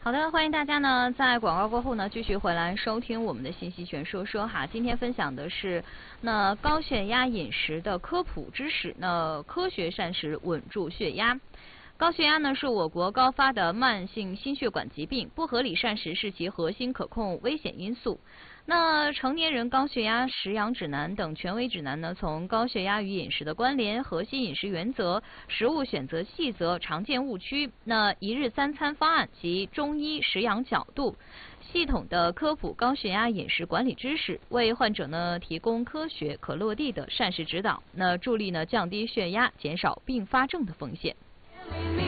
好的，欢迎大家呢在广告过后呢继续回来收听我们的信息全说说哈。今天分享的是那高血压饮食的科普知识，那科学膳食稳住血压。高血压呢是我国高发的慢性心血管疾病，不合理膳食是其核心可控危险因素。那成年人高血压食养指南等权威指南呢，从高血压与饮食的关联、核心饮食原则、食物选择细则、常见误区、那一日三餐方案及中医食养角度，系统的科普高血压饮食管理知识，为患者呢提供科学可落地的膳食指导，那助力呢降低血压，减少并发症的风险。